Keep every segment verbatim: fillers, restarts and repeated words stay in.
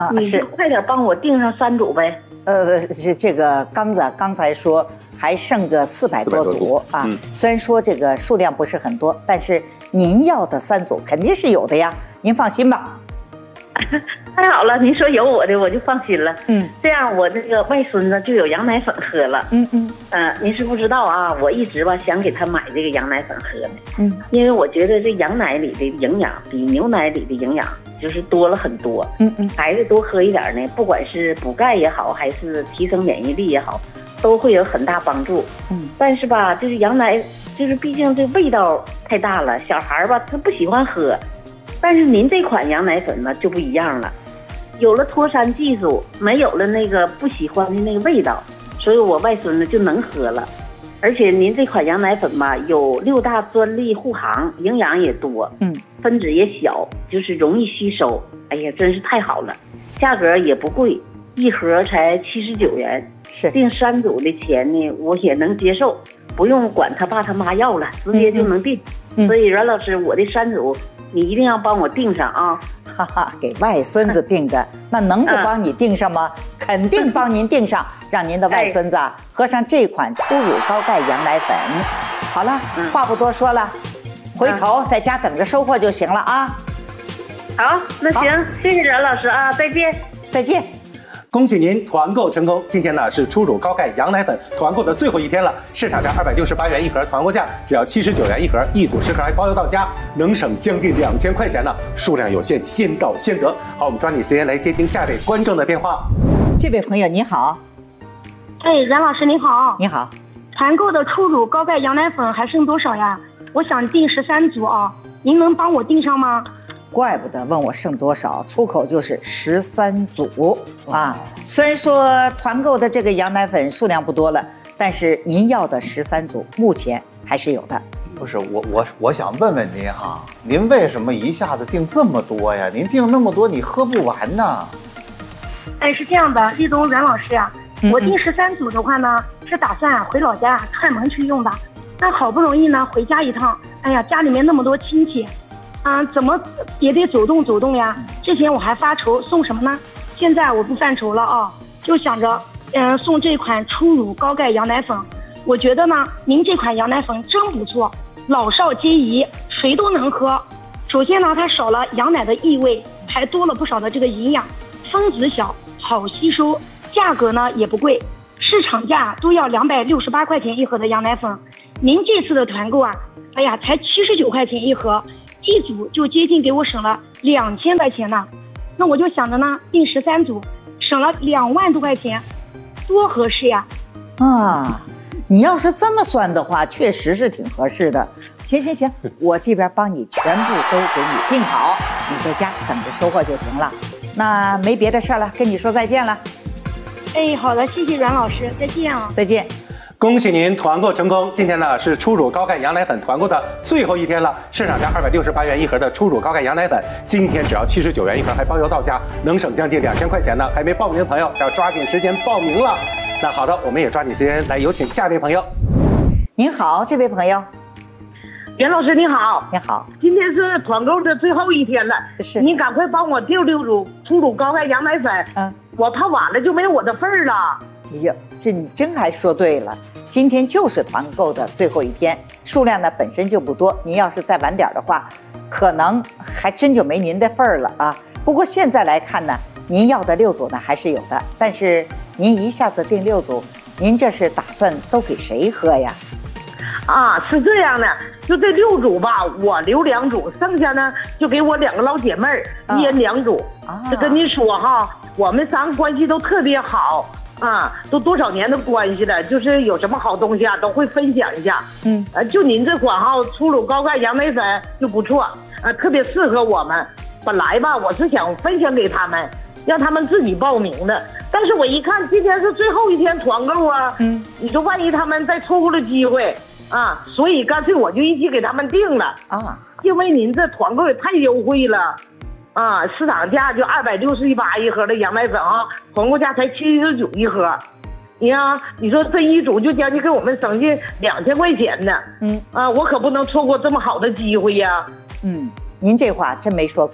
啊， 你就快点帮我订上三组呗。 呃，这这个刚子刚才说还剩个四百多组啊、嗯，虽然说这个数量不是很多，但是您要的三组肯定是有的呀，您放心吧。 太好了，您说有我的我就放心了。 嗯， 这样我这个外孙子就有羊奶粉喝了。 嗯嗯， 呃，您是不知道啊，我一直吧想给他买这个羊奶粉喝呢。 嗯， 因为我觉得这羊奶里的营养比牛奶里的营养就是多了很多。 嗯嗯， 孩子多喝一点呢，不管是补钙也好，还是提升免疫力也好，都会有很大帮助。 嗯， 但是吧，就是羊奶，就是毕竟这味道太大了，小孩吧他不喜欢喝。但是您这款羊奶粉呢就不一样了，有了脱山技术，没有了那个不喜欢的那个味道，所以我外孙子就能喝了。而且您这款羊奶粉吧，有六大专利护航，营养也多， 嗯， 分子也小，就是容易吸收。哎呀，真是太好了，价格也不贵，一盒才七十九元， 是订三组的钱呢，我也能接受，不用管他爸他妈要了，直接就能订。嗯嗯、所以阮老师，我的三组你一定要帮我订上啊！ 哈哈，给外孙子订的，那能不帮你订上吗？嗯、肯定帮您订上，让您的外孙子喝上这款初乳高钙羊奶粉。好了，嗯、话不多说了，回头在家等着收货就行了啊！ 好，那行，谢谢阮老师啊，再见， 再见。 恭喜您团购成功！今天呢是初乳高钙羊奶粉团购的最后一天了，市场价二百六十八元一盒，团购价只要七十九元一盒，一组十盒还包邮到家，能省将近两千块钱呢。数量有限，先到先得。好，我们抓紧时间来接听下位观众的电话。 这位朋友你好。 哎，阮老师你好。 你好。 团购的初乳高钙羊奶粉还剩多少呀？我想订十三组啊，您能帮我订上吗？ 怪不得问我剩多少，出口就是十三组啊！虽然说团购的这个羊奶粉数量不多了，但是您要的十三组目前还是有的。 不是我我我想问问您哈，您为什么一下子订这么多呀？您订那么多，你喝不完呢？ 哎，是这样的，立冬阮老师呀、啊，我订十三组的话呢，是打算啊回老家啊串门去用的。那好不容易呢回家一趟，哎呀，家里面那么多亲戚。啊，怎么也得走动走动呀！之前我还发愁送什么呢？现在我不犯愁了啊，就想着，嗯，送这款初乳高钙羊奶粉。我觉得呢，您这款羊奶粉真不错，老少皆宜，谁都能喝。首先呢，它少了羊奶的异味，还多了不少的这个营养，分子小，好吸收，价格呢也不贵，市场价都要两百六十八块钱一盒的羊奶粉，您这次的团购啊，哎呀，才七十九块钱一盒。一组就接近给我省了两千块钱呢，那我就想着呢，订十三组，省了两万多块钱，多合适呀！ 啊，你要是这么算的话，确实是挺合适的。行行行，我这边帮你全部都给你订好，你在家等着收货就行了。那没别的事了，跟你说再见了。 哎，好的，谢谢阮老师，再见啊！ 再见。 恭喜您团购成功！今天呢是初乳高钙羊奶粉团购的最后一天了，市场价二百六十八元一盒的初乳高钙羊奶粉，今天只要七十九元一盒，还包邮到家，能省将近两千块钱呢。还没报名的朋友要抓紧时间报名了。那好的，我们也抓紧时间来有请下一位朋友。 您好，这位朋友。 袁老师你好。 你好。 今天是团购的最后一天了， 是您赶快帮我订六组初乳高钙羊奶粉，嗯，我怕晚了就没有我的份儿了。 哎呦，这你真还说对了，今天就是团购的最后一天，数量呢本身就不多，您要是再晚点的话，可能还真就没您的份儿了啊。不过现在来看呢，您要的六组呢还是有的，但是您一下子订六组，您这是打算都给谁喝呀？ 啊，是这样的，就这六组吧，我留两组，剩下呢就给我两个老姐妹儿，一人两组。啊，就跟你说哈，我们三个关系都特别好。啊，都多少年的关系了，就是有什么好东西啊，都会分享一下。嗯，呃，就您这款哈初乳高钙羊奶粉就不错，呃，特别适合我们。本来吧，我是想分享给他们，让他们自己报名的。但是我一看今天是最后一天团购啊，嗯，你说万一他们再错过了机会啊，所以干脆我就一起给他们定了啊，因为您这团购也太优惠了。啊，市场价就二百六十八一盒的羊奶粉啊，团购价才七十九一盒。你看，你说这一组就将近给我们省下两千块钱呢。嗯，啊，我可不能错过这么好的机会呀。 嗯，您这话真没说错。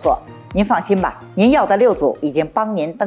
您放心吧，您要的六组已经帮您登。